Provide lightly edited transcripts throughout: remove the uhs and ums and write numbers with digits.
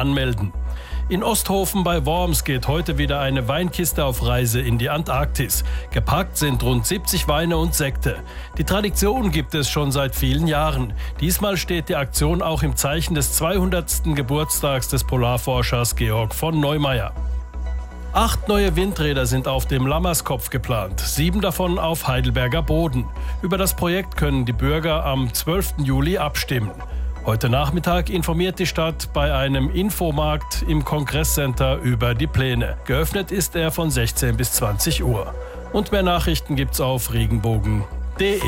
anmelden. In Osthofen bei Worms geht heute wieder eine Weinkiste auf Reise in die Antarktis. Gepackt sind rund 70 Weine und Sekte. Die Tradition gibt es schon seit vielen Jahren. Diesmal steht die Aktion auch im Zeichen des 200. Geburtstags des Polarforschers Georg von Neumayer. 8 neue Windräder sind auf dem Lammerskopf geplant, 7 davon auf Heidelberger Boden. Über das Projekt können die Bürger am 12. Juli abstimmen. Heute Nachmittag informiert die Stadt bei einem Infomarkt im Kongresscenter über die Pläne. Geöffnet ist er von 16 bis 20 Uhr. Und mehr Nachrichten gibt's auf regenbogen.de.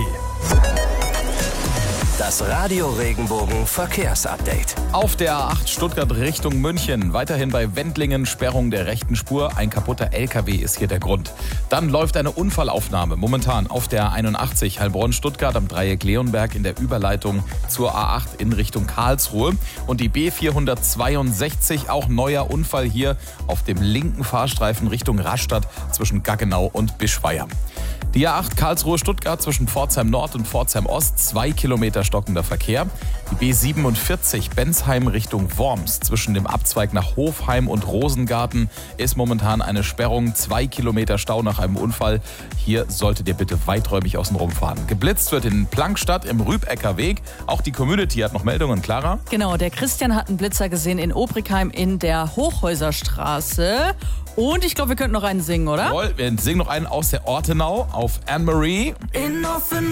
Das Radio Regenbogen Verkehrsupdate. Auf der A8 Stuttgart Richtung München. Weiterhin bei Wendlingen Sperrung der rechten Spur. Ein kaputter LKW ist hier der Grund. Dann läuft eine Unfallaufnahme momentan auf der A81 Heilbronn-Stuttgart am Dreieck Leonberg in der Überleitung zur A8 in Richtung Karlsruhe. Und die B462, auch neuer Unfall hier auf dem linken Fahrstreifen Richtung Rastatt zwischen Gaggenau und Bischweier. Die A8 Karlsruhe-Stuttgart zwischen Pforzheim Nord und Pforzheim Ost, 2 Kilometer stockender Verkehr. Die B47 Bensheim Richtung Worms zwischen dem Abzweig nach Hofheim und Rosengarten ist momentan eine Sperrung, 2 Kilometer Stau nach einem Unfall. Hier solltet ihr bitte weiträumig außen rumfahren. Geblitzt wird in Plankstadt im Rübecker Weg. Auch die Community hat noch Meldungen, Clara? Genau, der Christian hat einen Blitzer gesehen in Obrigheim in der Hochhäuserstraße. Und ich glaube, wir könnten noch einen singen, oder? Jawohl, wir singen noch einen aus der Ortenau auf Anne-Marie.